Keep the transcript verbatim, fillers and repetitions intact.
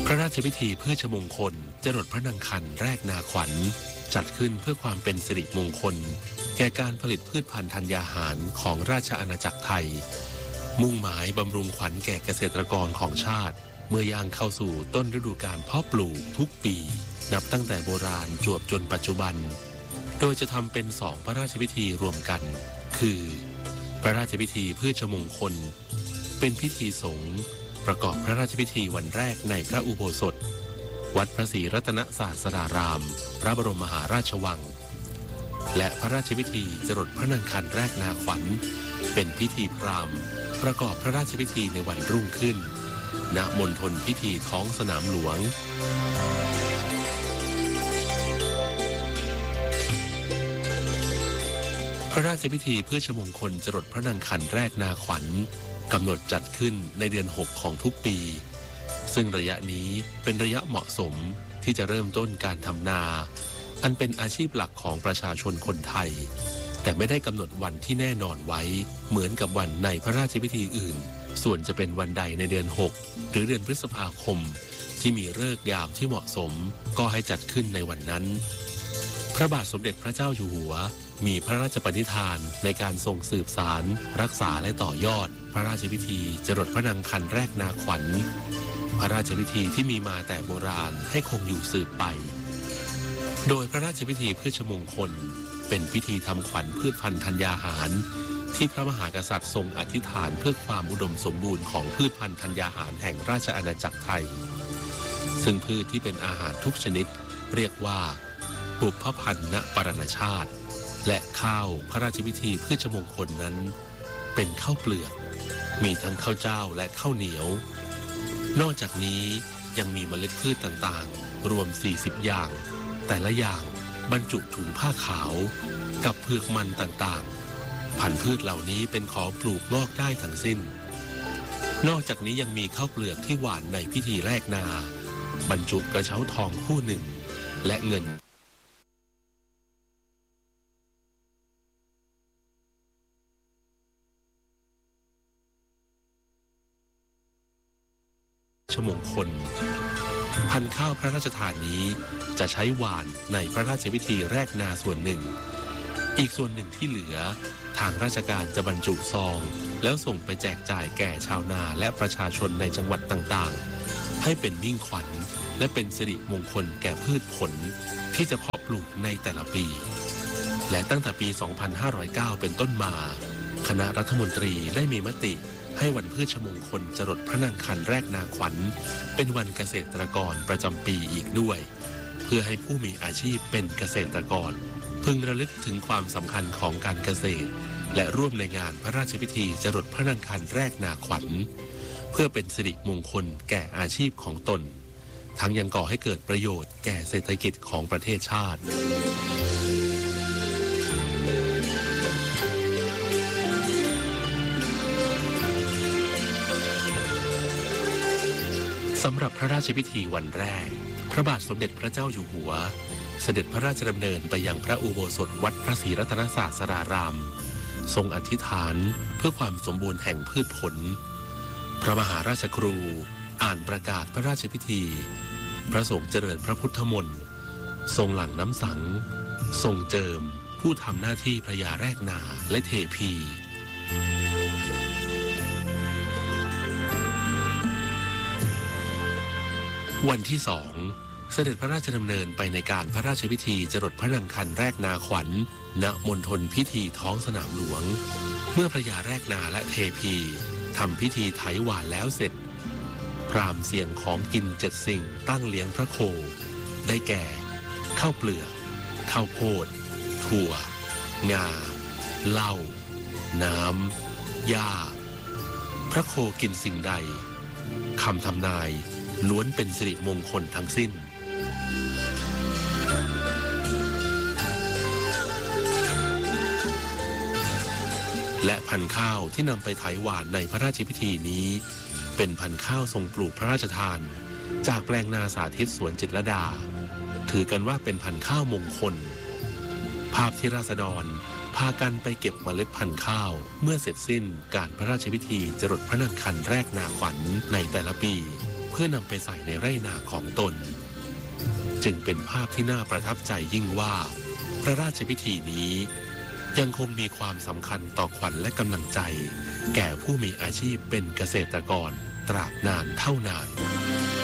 พระราชพิธีพืชมงคลจรดพระนางคันแรกนาขวัญจัดขึ้นเพื่อความเป็นสิริมงคลแก่การผลิตพืชพันธุ์ธัญญาหารของราชอาณาจักรไทยมุ่งหมายบำรุงขวัญแก่เกษตรกรของชาติเมื่อย่างเข้าสู่ต้นฤดูกาลเพาะปลูกทุกปีนับตั้งแต่โบราณจวบจนปัจจุบันโดยจะทำเป็นสองพระราชพิธีรวมกันคือพระราชพิธีพืชมงคลเป็นพิธีสงฆ์ประกอบพระราชพิธีวันแรกในพระอุโบสถวัดพระศรีรัตนศาสดารามพระบรมมหาราชวังและพระราชพิธีจรดพระนางคันแรกนาขวัญเป็นพิธีพราหมณ์ประกอบพระราชพิธีในวันรุ่งขึ้นณมณฑลพิธีท้องสนามหลวงพระราชพิธีเพื่อชมงคลจรดพระนางคันแรกนาขวัญกำหนดจัดขึ้นในเดือนหกของทุกปีซึ่งระยะนี้เป็นระยะเหมาะสมที่จะเริ่มต้นการทำนาอันเป็นอาชีพหลักของประชาชนคนไทยแต่ไม่ได้กำหนดวันที่แน่นอนไว้เหมือนกับวันในพระราชพิธีอื่นส่วนจะเป็นวันใดในเดือนหกหรือเดือนพฤษภาคมที่มีฤกษ์ยามที่เหมาะสมก็ให้จัดขึ้นในวันนั้นพระบาทสมเด็จพระเจ้าอยู่หัวมีพระราชปณิธานในการทรงสืบสารรักษาและต่อยอดพระราชพิธีจรดพระนางคันแรกนาขวัญพระราชพิธีที่มีมาแต่โบราณให้คงอยู่สืบไปโดยพระราชพิธีพืชมงคลเป็นพิธีทำขวัญพืชพันธุ์ธัญญาหารที่พระมหากษัตริย์ทรงอธิษฐานเพื่อความอุดมสมบูรณ์ของพืชพันธุ์ธัญญาหารแห่งราชอาณาจักรไทยซึ่งพืชที่เป็นอาหารทุกชนิดเรียกว่าบุพพันนปรณชาติและข้าวพระราชพิธีพืชมงคลนั้นเป็นข้าวเปลือกมีทั้งข้าวเจ้าและข้าวเหนียวนอกจากนี้ยังมีเมล็ดพืชต่างๆรวมสี่สิบอย่างแต่ละอย่างบรรจุถุงผ้าขาวกับเผือกมันต่างๆพันธุ์พืชเหล่านี้เป็นของปลูกงอกได้ทั้งสิ้นนอกจากนี้ยังมีข้าวเปลือกที่หว่านในพิธีแรกนาบรรจุกระเช้าทองคู่หนึ่งและเงินชมงคลพันธุ์ข้าวพระราชทานนี้จะใช้หว่านในพระราชพิธีแรกนาส่วนหนึ่งอีกส่วนหนึ่งที่เหลือทางราชการจะบรรจุซองแล้วส่งไปแจกจ่ายแก่ชาวนาและประชาชนในจังหวัดต่างๆให้เป็นมิ่งขวัญและเป็นสิริมงคลแก่พืชผลที่จะเพาะปลูกในแต่ละปีและตั้งแต่ปี สองพันห้าร้อยเก้า เป็นต้นมาคณะรัฐมนตรีได้มีมติให้วันพืชมงคลจรดพระนางคันแรกนาขวัญเป็นวันเกษตรกรประจำปีอีกด้วยเพื่อให้ผู้มีอาชีพเป็นเกษตรกรพึงระลึกถึงความสำคัญของการเกษตรและร่วมในงานพระราชพิธีจรดพระนางคันแรกนาขวัญเพื่อเป็นสิริมงคลแก่อาชีพของตนทั้งยังก่อให้เกิดประโยชน์แก่เศรษฐกิจของประเทศชาติสำหรับพระราชพิธีวันแรกพระบาทสมเด็จพระเจ้าอยู่หัวเสด็จพระราชดำเนินไปยังพระอุโบสถวัดพระศรีรัตนศาสดารามทรงอธิษฐานเพื่อความสมบูรณ์แห่งพืชผลพระมหาราชครูอ่านประกาศพระราชพิธีพระสงฆ์เจริญพระพุทธมนต์ทรงหลั่งน้ำสังทรงเจิมผู้ทำหน้าที่พระยาแรกนาและเทพีวันที่สองเสด็จพระราชดำเนินไปในการพระราชพิธีจรดพระนางคันแรกนาขวัญณมณฑลพิธีท้องสนามหลวงเมื่อพระยาแรกนาและเทพีทำพิธีไถหว่านแล้วเสร็จพราหมณ์เสี่ยงของกินเจ็ดสิ่งตั้งเลี้ยงพระโคได้แก่ข้าวเปลือกข้าวโพดถั่วงาเหล้าน้ำหญ้าพระโคกินสิ่งใดคำทำนายล้วนเป็นสิริมงคลทั้งสิ้นและพันธุ์ข้าวที่นำไปไถหว่านในพระราชพิธีนี้เป็นพันธุ์ข้าวทรงปลูกพระราชทานจากแปลงนาสาธิตสวนจิตรลดาถือกันว่าเป็นพันธุ์ข้าวมงคลภาพที่ราษฎรพากันไปเก็บเมล็ดพันธุ์ข้าวเมื่อเสร็จสิ้นการพระราชพิธีจรดพระนางคันแรกนาขวัญในแต่ละปีพื่อนำไปใส่ในไร่นาของตนจึงเป็นภาพที่น่าประทับใจยิ่งว่าพระราชพิธีนี้ยังคงมีความสำคัญต่อขวัญและกำลังใจแก่ผู้มีอาชีพเป็นเกษตรกรตราบนานเท่านาน